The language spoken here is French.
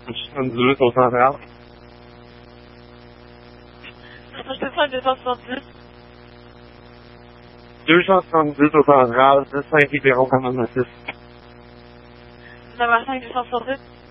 78 au central. Je te 270. 270 au central, 5 Ibéro 46. 9 5 270.